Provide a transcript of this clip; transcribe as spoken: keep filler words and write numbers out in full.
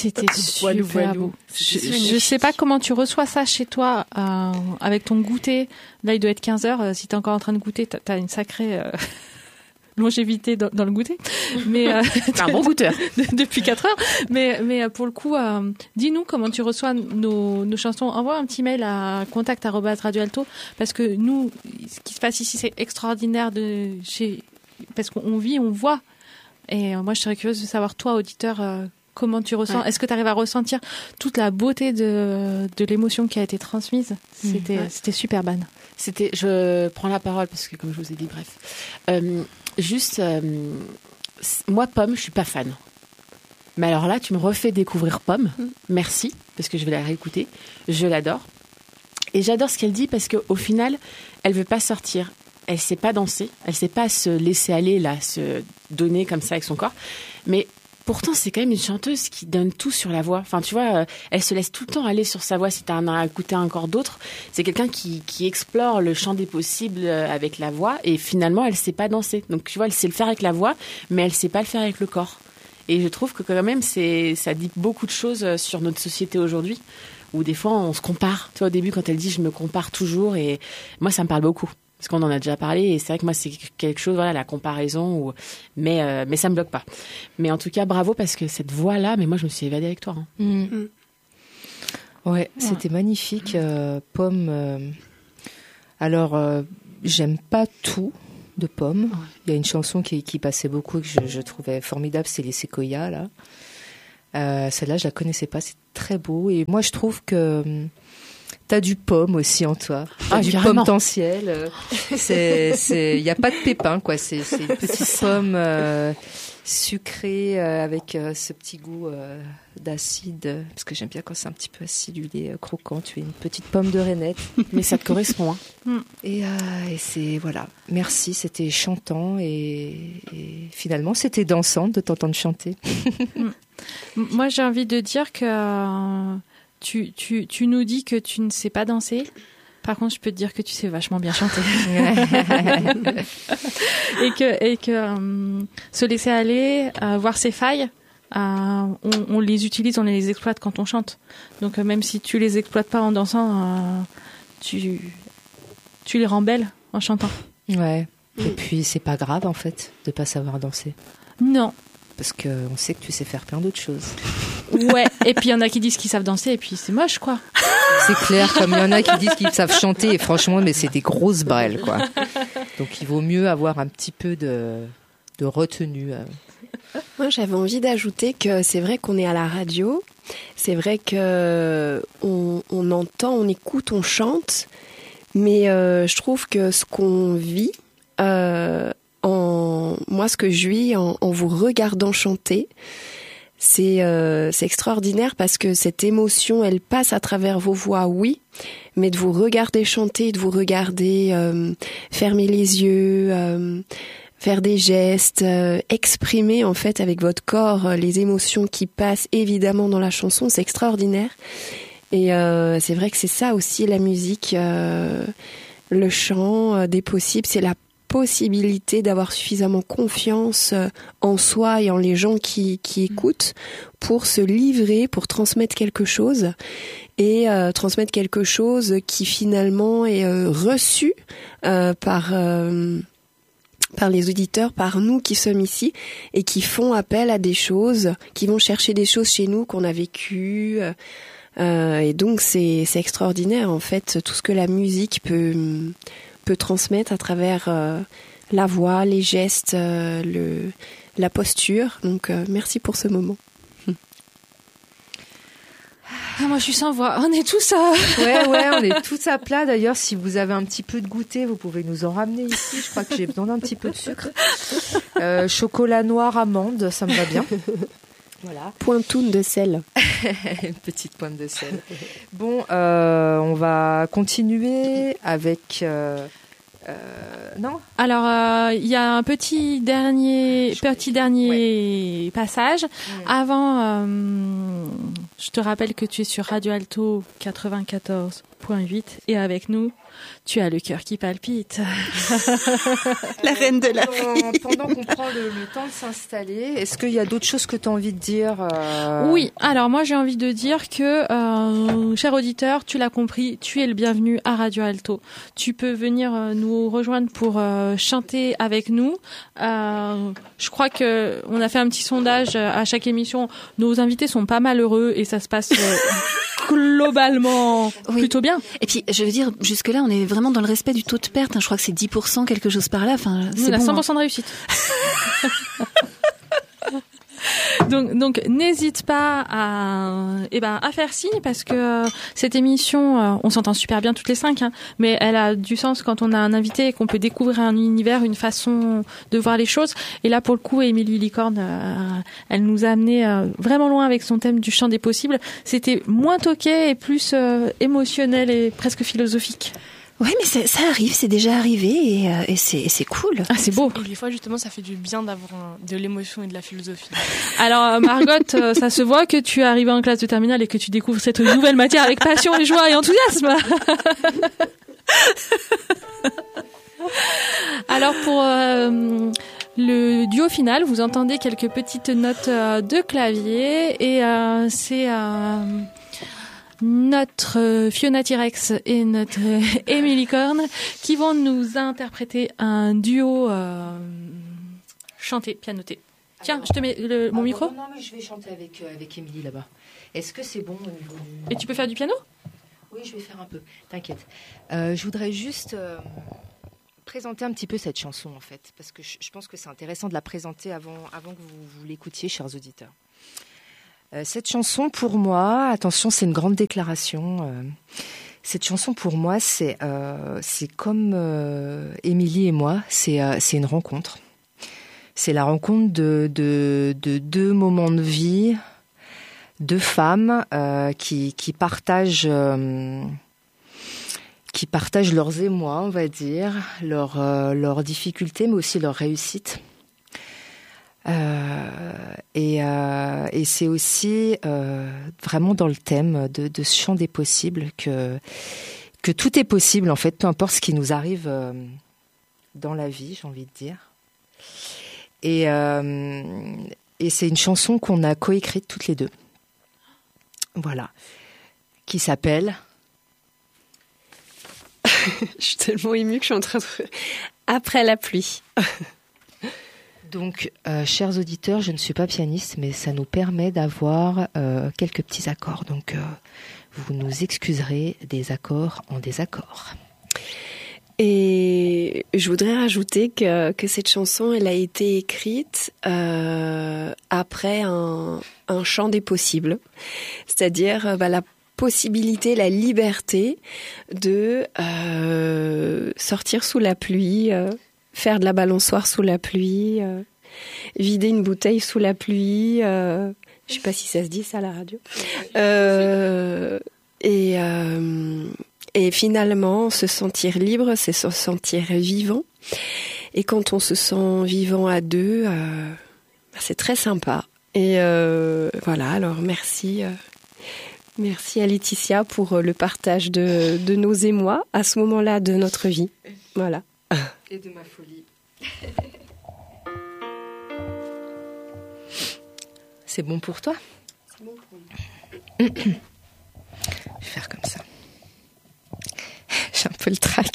C'était super voilou. beau. Je, je sais pas comment tu reçois ça chez toi euh, avec ton goûter. Là, il doit être quinze heures. Euh, si t'es encore en train de goûter, t'as, t'as une sacrée euh, longévité dans, dans le goûter. Mais euh, c'est un bon goûteur depuis quatre heures. Mais mais pour le coup, euh, dis-nous comment tu reçois nos, nos chansons. Envoie un petit mail à contact arobase radio alto parce que nous, ce qui se passe ici, c'est extraordinaire de chez parce qu'on vit, on voit. Et euh, moi, je serais curieuse de savoir toi, auditeur. Euh, Comment tu ressens ? Ouais. Est-ce que tu arrives à ressentir toute la beauté de, de l'émotion qui a été transmise ? C'était, ouais. c'était super ban. C'était, je prends la parole parce que comme je vous ai dit, bref. Euh, juste, euh, moi, Pomme, je suis pas fan. Mais alors là, tu me refais découvrir Pomme. Mm. Merci, parce que je vais la réécouter. Je l'adore. Et j'adore ce qu'elle dit parce qu'au final, elle veut pas sortir. Elle sait pas danser. Elle sait pas se laisser aller, là, se donner comme ça avec son corps. Mais pourtant, c'est quand même une chanteuse qui donne tout sur la voix. Enfin, tu vois, euh, elle se laisse tout le temps aller sur sa voix. Si tu en as écouté encore d'autres, c'est quelqu'un qui, qui explore le champ des possibles avec la voix. Et finalement, elle sait pas danser. Donc, tu vois, elle sait le faire avec la voix, mais elle sait pas le faire avec le corps. Et je trouve que quand même, c'est, ça dit beaucoup de choses sur notre société aujourd'hui, où des fois, on se compare. Tu vois, au début, quand elle dit « je me compare toujours », et moi, ça me parle beaucoup. Parce qu'on en a déjà parlé et c'est vrai que moi c'est quelque chose, voilà, la comparaison, ou... mais euh, mais ça me bloque pas. Mais en tout cas bravo parce que cette voix là, mais moi je me suis évadée avec toi. Hein. Mmh. Mmh. Ouais, c'était ouais. magnifique, euh, Pomme. Euh... Alors euh, j'aime pas tout de Pomme. Ouais. Il y a une chanson qui, qui passait beaucoup que je, je trouvais formidable, c'est les Séquoias là. Euh, celle-là je la connaissais pas, c'est très beau et moi je trouve que t'as du pomme aussi en toi. T'as ah, du pomme-tentiel. C'est, c'est, y a pas de pépins, quoi. C'est, c'est une petite pomme euh, sucrée euh, avec euh, ce petit goût euh, d'acide. Parce que j'aime bien quand c'est un petit peu acidulé, euh, croquant. Tu es une petite pomme de rainette. Mais ça te correspond, hein. Et, euh, et c'est, voilà. Merci, c'était chantant et, et finalement, c'était dansant de t'entendre chanter. Moi, j'ai envie de dire que... Euh... Tu, tu, tu nous dis que tu ne sais pas danser. Par contre, je peux te dire que tu sais vachement bien chanter. et que, et que euh, se laisser aller, euh, voir ses failles, euh, on, on les utilise, on les exploite quand on chante. Donc, euh, même si tu les exploites pas en dansant, euh, tu, tu les rends belles en chantant. Ouais. Et puis, c'est pas grave, en fait, de pas savoir danser. Non. Parce qu'on sait que tu sais faire plein d'autres choses. Ouais, et puis il y en a qui disent qu'ils savent danser et puis c'est moche, quoi. C'est clair, comme il y en a qui disent qu'ils savent chanter et franchement, mais c'est des grosses brêles, quoi. Donc il vaut mieux avoir un petit peu de, de retenue. Moi, j'avais envie d'ajouter que c'est vrai qu'on est à la radio, c'est vrai que on, on entend, on écoute, on chante, mais euh, je trouve que ce qu'on vit... Euh, En, moi, ce que je vis en, en vous regardant chanter, c'est, euh, c'est extraordinaire parce que cette émotion, elle passe à travers vos voix, oui, mais de vous regarder chanter, de vous regarder euh, fermer les yeux, euh, faire des gestes, euh, exprimer en fait avec votre corps euh, les émotions qui passent évidemment dans la chanson, c'est extraordinaire. Et euh, c'est vrai que c'est ça aussi la musique, euh, le chant euh, des possibles, c'est la possibilité d'avoir suffisamment confiance en soi et en les gens qui, qui écoutent pour se livrer, pour transmettre quelque chose et euh, transmettre quelque chose qui finalement est euh, reçu euh, par euh, par les auditeurs, par nous qui sommes ici et qui font appel à des choses, qui vont chercher des choses chez nous qu'on a vécues. Euh, et donc c'est, c'est extraordinaire en fait tout ce que la musique peut peut transmettre à travers euh, la voix, les gestes, euh, le, la posture. Donc, euh, merci pour ce moment. Ah, moi, je suis sans voix. On est tous à... Ouais, ouais, on est tous à plat. D'ailleurs, si vous avez un petit peu de goûter, vous pouvez nous en ramener ici. Je crois que j'ai besoin d'un petit peu de sucre. Euh, chocolat noir, amande, ça me va bien. Voilà. Pointoune de sel. Une petite pointe de sel. Bon, euh, on va continuer avec... Euh, euh, non Alors, il euh, y a un petit dernier, ah, petit dernier ouais. passage. Ouais. Avant, euh, je te rappelle que tu es sur Radio Alto quatre-vingt-quatorze point huit. Et avec nous, tu as le cœur qui palpite. La reine de la pendant, vie. pendant qu'on prend le, le temps de s'installer, est-ce qu'il y a d'autres choses que tu as envie de dire euh... Oui, alors moi j'ai envie de dire que, euh, cher auditeur, tu l'as compris, tu es le bienvenu à Radio Alto. Tu peux venir euh, nous rejoindre pour euh, chanter avec nous. Euh, je crois que on a fait un petit sondage à chaque émission. Nos invités sont pas malheureux et ça se passe euh, globalement Oui. plutôt bien. Et puis, je veux dire, jusque-là, on est vraiment dans le respect du taux de perte. hein. Je crois que c'est dix pour cent, quelque chose par là. Enfin, Nous, c'est on a bon, cent pour cent de réussite. Donc, donc n'hésite pas à, eh ben, à faire signe parce que euh, cette émission, euh, on s'entend super bien toutes les cinq, hein, mais elle a du sens quand on a un invité et qu'on peut découvrir un univers, une façon de voir les choses. Et là, pour le coup, Émilie Licorne, euh, elle nous a amené euh, vraiment loin avec son thème du champ des possibles. C'était moins toqué et plus euh, émotionnel et presque philosophique. Oui, mais ça, ça arrive, c'est déjà arrivé et, euh, et c'est, et c'est cool. Ah, c'est beau. Et des fois, justement, ça fait du bien d'avoir un- de l'émotion et de la philosophie. Alors, euh, Margot, euh, ça se voit que tu es arrivée en classe de terminale et que tu découvres cette nouvelle matière avec passion et joie et enthousiasme. Alors, pour euh, le duo final, vous entendez quelques petites notes euh, de clavier et euh, c'est euh, notre euh, Fiona T-Rex et notre euh, Émilie Corne qui vont nous interpréter un duo euh, chanté, pianoté. Tiens, je te mets le, mon Ah, micro. Non, non, mais je vais chanter avec, euh, avec Émilie là-bas. Est-ce que c'est bon au niveau du... Et tu peux faire du piano? Oui, je vais faire un peu, t'inquiète. Euh, je voudrais juste euh, présenter un petit peu cette chanson, en fait, parce que je, je pense que c'est intéressant de la présenter avant, avant que vous, vous l'écoutiez, chers auditeurs. Euh, cette chanson, pour moi, attention, c'est une grande déclaration. Euh, cette chanson, pour moi, c'est, euh, c'est comme euh, Émilie et moi, c'est, euh, c'est une rencontre. C'est la rencontre de, de, de deux moments de vie, deux femmes euh, qui, qui partagent... Euh, qui partagent leurs émois, on va dire, leurs, euh, leurs difficultés, mais aussi leurs réussites. Euh, et, euh, et c'est aussi euh, vraiment dans le thème de, de ce champ des possibles que, que tout est possible, en fait, peu importe ce qui nous arrive euh, dans la vie, j'ai envie de dire. Et, euh, et c'est une chanson qu'on a coécrite toutes les deux. Voilà. Qui s'appelle... Je suis tellement émue que je suis en train de... Après la pluie. Donc, euh, chers auditeurs, je ne suis pas pianiste, mais ça nous permet d'avoir euh, quelques petits accords. Donc, euh, vous nous excuserez des accords en désaccord. Et je voudrais rajouter que, que cette chanson, elle a été écrite euh, après un, un champ des possibles. C'est-à-dire euh, bah, la possibilité, la liberté de euh, sortir sous la pluie, euh, faire de la balançoire sous la pluie, euh, vider une bouteille sous la pluie. Euh, je sais pas si ça se dit ça à la radio. Euh, et, euh, et finalement, se sentir libre, c'est se sentir vivant. Et quand on se sent vivant à deux, euh, c'est très sympa. Et euh, voilà, alors merci. Euh, Merci à Laetitia pour le partage de, de nos émois à ce moment-là de notre vie. Voilà. Et de ma folie. C'est bon pour toi ? C'est bon pour moi. Je vais faire comme ça. J'ai un peu le trac.